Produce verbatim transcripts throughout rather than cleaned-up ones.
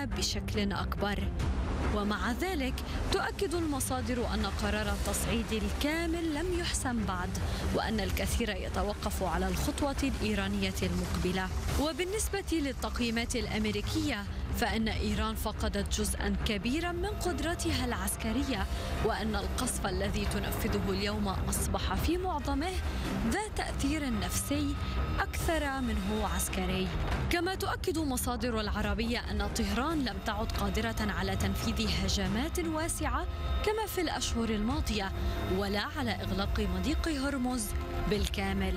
العربية بشكل أكبر. ومع ذلك تؤكد المصادر أن قرار التصعيد الكامل لم يحسم بعد، وأن الكثير يتوقف على الخطوة الإيرانية المقبلة. وبالنسبة للتقييمات الأمريكية فإن إيران فقدت جزءاً كبيراً من قدرتها العسكرية، وأن القصف الذي تنفذه اليوم أصبح في معظمه ذا تأثير نفسي أكثر منه عسكري. كما تؤكد مصادر العربية أن طهران لم تعد قادرة على تنفيذ هجمات واسعة كما في الأشهر الماضية، ولا على إغلاق مضيق هرمز بالكامل.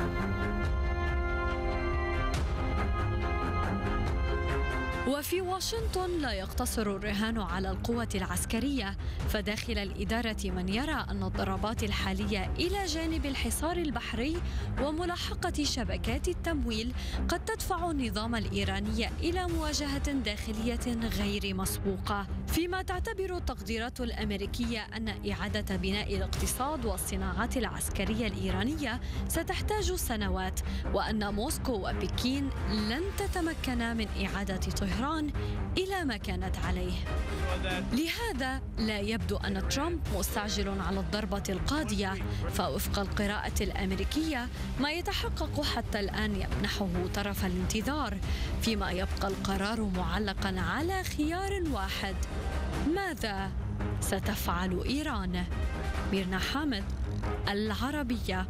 وفي واشنطن لا يقتصر الرهان على القوة العسكرية، فداخل الإدارة من يرى أن الضربات الحالية إلى جانب الحصار البحري وملاحقة شبكات التمويل قد تدفع النظام الإيراني إلى مواجهة داخلية غير مسبوقة، فيما تعتبر التقديرات الأمريكية أن إعادة بناء الاقتصاد والصناعات العسكرية الإيرانية ستحتاج سنوات، وأن موسكو وبكين لن تتمكنا من إعادة طهران إلى ما كانت عليه. لهذا لا يبدو أن ترامب مستعجل على الضربة القاضية، فوفق القراءة الأمريكية ما يتحقق حتى الآن يمنحه طرف الانتظار، فيما يبقى القرار معلقا على خيار واحد: ماذا ستفعل إيران؟ ميرنا حامد، العربية.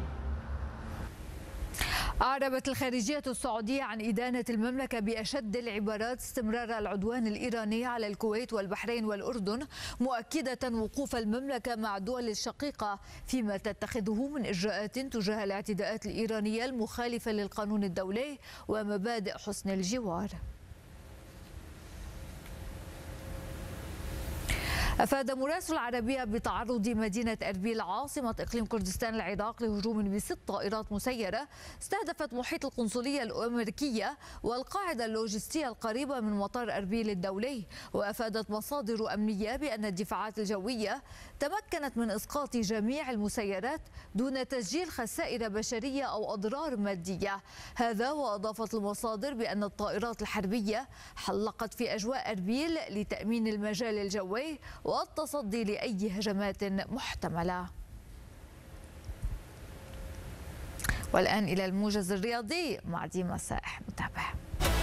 أعربت الخارجية السعودية عن إدانة المملكة بأشد العبارات استمرار العدوان الإيراني على الكويت والبحرين والأردن، مؤكدة وقوف المملكة مع الدول الشقيقة فيما تتخذه من إجراءات تجاه الاعتداءات الإيرانية المخالفة للقانون الدولي ومبادئ حسن الجوار. أفاد مراسل العربية بتعرض مدينة أربيل عاصمة إقليم كردستان العراق لهجوم بست طائرات مسيرة استهدفت محيط القنصلية الأمريكية والقاعدة اللوجستية القريبة من مطار أربيل الدولي. وأفادت مصادر أمنية بأن الدفاعات الجوية تمكنت من إسقاط جميع المسيرات دون تسجيل خسائر بشرية أو أضرار مادية. هذا وأضافت المصادر بأن الطائرات الحربية حلقت في أجواء أربيل لتأمين المجال الجوي والتصدي لأي هجمات محتملة. والآن إلى الموجز الرياضي مع ديما سائح، متابع.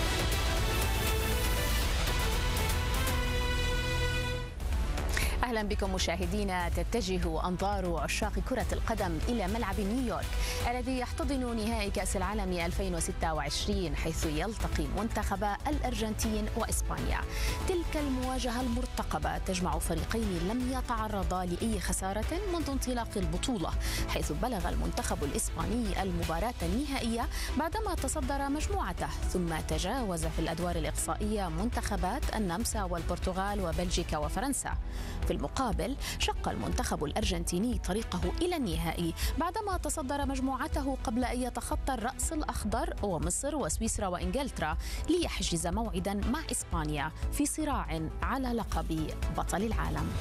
أهلا بكم مشاهدينا. تتجه أنظار عشاق كرة القدم إلى ملعب نيويورك الذي يحتضن نهائي كأس العالم ألفين وستة وعشرين، حيث يلتقي منتخبا الأرجنتين وإسبانيا. تلك المواجهة المرتقبة تجمع فريقين لم يتعرضا لأي خسارة منذ انطلاق البطولة، حيث بلغ المنتخب الإسباني المباراة النهائية بعدما تصدر مجموعته، ثم تجاوز في الأدوار الإقصائية منتخبات النمسا والبرتغال وبلجيكا وفرنسا. في المقابل شق المنتخب الأرجنتيني طريقه إلى النهائي بعدما تصدر مجموعته قبل أن يتخطى الرأس الأخضر ومصر وسويسرا وإنجلترا ليحجز موعدا مع إسبانيا في صراع على لقب بطل العالم.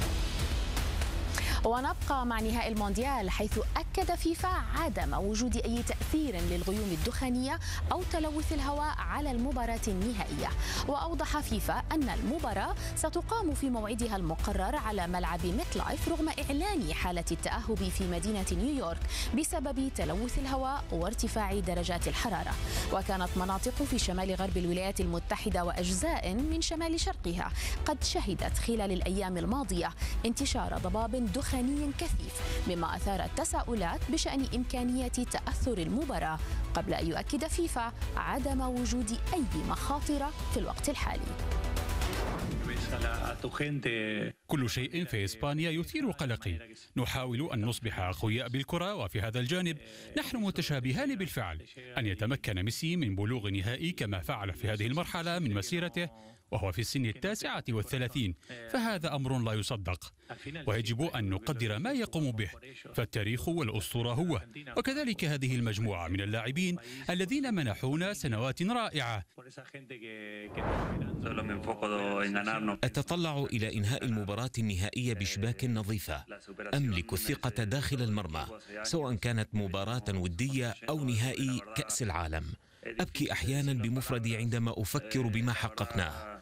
ونبقى مع نهائي المونديال، حيث أكد فيفا عدم وجود أي تأثير للغيوم الدخانية أو تلوث الهواء على المباراة النهائية. وأوضح فيفا أن المباراة ستقام في موعدها المقرر على ملعب ميت لايف رغم إعلان حالة التأهب في مدينة نيويورك بسبب تلوث الهواء وارتفاع درجات الحرارة. وكانت مناطق في شمال غرب الولايات المتحدة وأجزاء من شمال شرقها قد شهدت خلال الأيام الماضية انتشار ضباب دخاني دخاني كثيف، مما أثار التساؤلات بشأن إمكانية تأثر المباراة، قبل أن يؤكد فيفا عدم وجود أي مخاطر في الوقت الحالي. كل شيء في إسبانيا يثير قلقي. نحاول أن نصبح أقوياء بالكرة، وفي هذا الجانب نحن متشابهان بالفعل. أن يتمكن ميسي من بلوغ نهائي كما فعل في هذه المرحلة من مسيرته وهو في السن التاسعة والثلاثين، فهذا أمر لا يصدق، ويجب أن نقدر ما يقوم به، فالتاريخ والأسطورة هو، وكذلك هذه المجموعة من اللاعبين الذين منحونا سنوات رائعة. أتطلع إلى إنهاء المباراة النهائية بشباك نظيفة. أملك الثقة داخل المرمى، سواء كانت مباراة ودية أو نهائي كأس العالم. أبكي أحيانا بمفردي عندما أفكر بما حققناه.